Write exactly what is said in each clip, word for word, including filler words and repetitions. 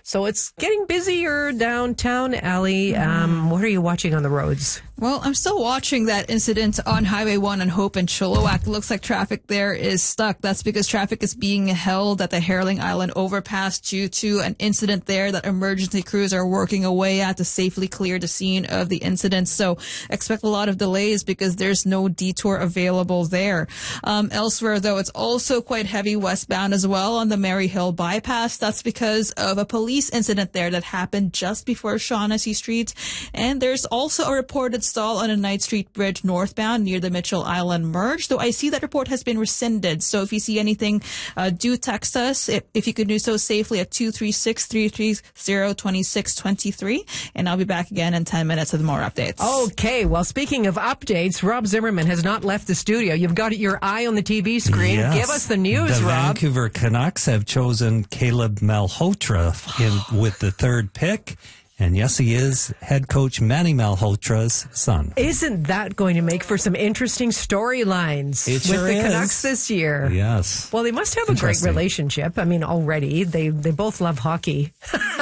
So it's getting busier downtown, Allie. Um, what are you watching on the roads? Well, I'm still watching that incident on Highway one on Hope and Chilliwack. It looks like traffic there is stuck. That's because traffic is being held at the Herling Island overpass due to an incident there that emergency crews are working away at to safely clear the scene of the incident. So expect a lot of delays because there's no detour available there. Um, elsewhere, though, it's also quite heavy westbound as well on the Mary Hill bypass. That's because of a police incident there that happened just before Shaughnessy Street. And there's also a reported stall on a Knight Street Bridge northbound near the Mitchell Island merge, though I see that report has been rescinded. So if you see anything, uh, do text us if, if you could do so safely at two three six, three three zero, two six two three. And I'll be back again in ten minutes with more updates. Okay, well, speaking of updates, Rob Zimmerman has not left the studio. You've got your eye on the T V screen. Yes. Give us the news, the Rob. The Vancouver Canucks have chosen Caleb Malhotra in, with the third pick. And yes, he is head coach Manny Malhotra's son. Isn't that going to make for some interesting storylines with sure the is. Canucks this year? Yes. Well, they must have a great relationship. I mean, already. They they both love hockey.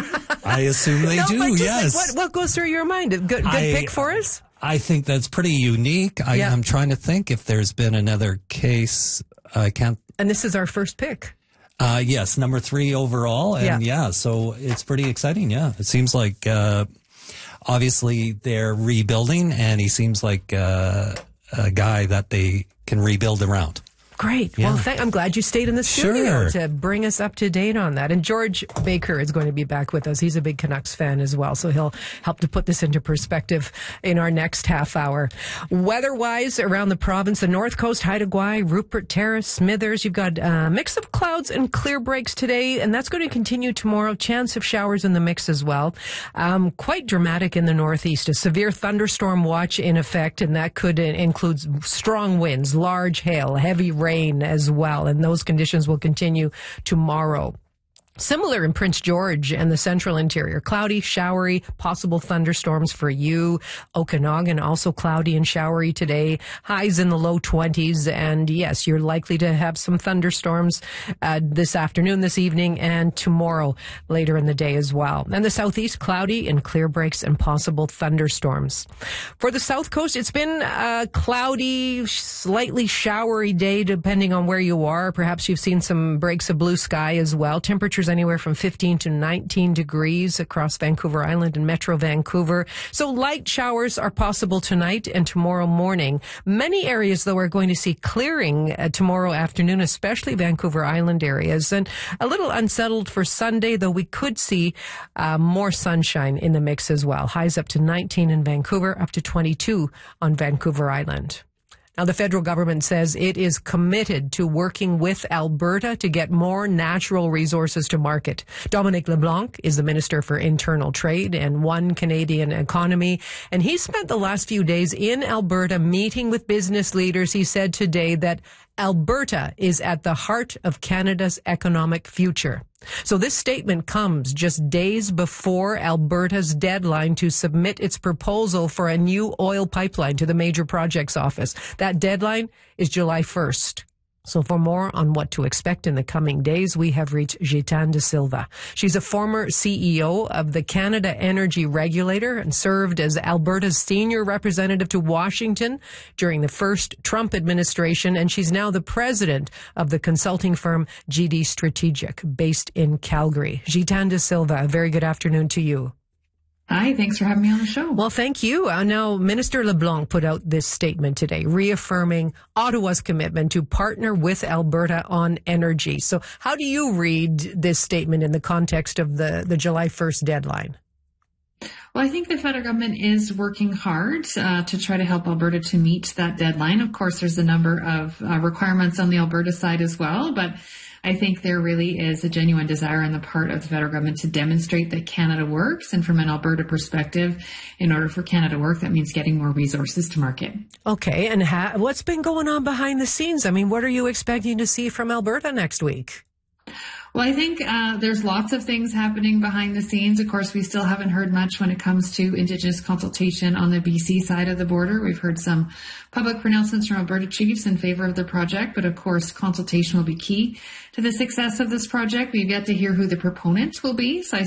I assume they no, do, but just yes. Like, what, what goes through your mind? Good, good I, pick for us? I think that's pretty unique. I, yeah. I'm trying to think if there's been another case. I can't. And this is our first pick. Uh, yes, number three overall. And yeah. yeah, so it's pretty exciting. Yeah. It seems like, uh, obviously they're rebuilding and he seems like, uh, a guy that they can rebuild around. Great. Yeah. Well, thank, I'm glad you stayed in the studio sure. to bring us up to date on that. And George Baker is going to be back with us. He's a big Canucks fan as well, so he'll help to put this into perspective in our next half hour. Weather-wise, around the province, the North Coast, Haida Gwaii, Rupert Terrace, Smithers, you've got a mix of clouds and clear breaks today, and that's going to continue tomorrow. Chance of showers in the mix as well. Um, quite dramatic in the Northeast. A severe thunderstorm watch in effect, and that could include strong winds, large hail, heavy rain, rain as well, and those conditions will continue tomorrow. Similar in Prince George and the central interior. Cloudy, showery, possible thunderstorms for you. Okanagan, also cloudy and showery today. Highs in the low twenties. And yes, you're likely to have some thunderstorms uh, this afternoon, this evening, and tomorrow later in the day as well. And the southeast, cloudy and clear breaks and possible thunderstorms. For the south coast, it's been a cloudy, slightly showery day depending on where you are. Perhaps you've seen some breaks of blue sky as well. Temperatures anywhere from fifteen to nineteen degrees across Vancouver Island and Metro Vancouver. So light showers are possible tonight and tomorrow morning. Many areas, though, are going to see clearing uh, tomorrow afternoon, especially Vancouver Island areas. And a little unsettled for Sunday, though we could see uh, more sunshine in the mix as well. Highs up to nineteen in Vancouver, up to twenty-two on Vancouver Island. Now, the federal government says it is committed to working with Alberta to get more natural resources to market. Dominic LeBlanc is the Minister for Internal Trade and One Canadian Economy, and he spent the last few days in Alberta meeting with business leaders. He said today that Alberta is at the heart of Canada's economic future. So this statement comes just days before Alberta's deadline to submit its proposal for a new oil pipeline to the Major Projects Office. That deadline is July first. So for more on what to expect in the coming days, we have reached Gitane De Silva. She's a former C E O of the Canada Energy Regulator and served as Alberta's senior representative to Washington during the first Trump administration, and she's now the president of the consulting firm G D Strategic, based in Calgary. Gitane De Silva, a very good afternoon to you. Hi, thanks for having me on the show. Well, thank you. Uh, now, Minister LeBlanc put out this statement today, reaffirming Ottawa's commitment to partner with Alberta on energy. So how do you read this statement in the context of the, the July first deadline? Well, I think the federal government is working hard uh, to try to help Alberta to meet that deadline. Of course, there's a number of uh, requirements on the Alberta side as well, but I think there really is a genuine desire on the part of the federal government to demonstrate that Canada works. And from an Alberta perspective, in order for Canada to work, that means getting more resources to market. Okay. And ha- what's been going on behind the scenes? I mean, what are you expecting to see from Alberta next week? Well, I think uh, there's lots of things happening behind the scenes. Of course, we still haven't heard much when it comes to Indigenous consultation on the B C side of the border. We've heard some public pronouncements from Alberta chiefs in favor of the project, but of course, consultation will be key to the success of this project. We've yet to hear who the proponents will be, so I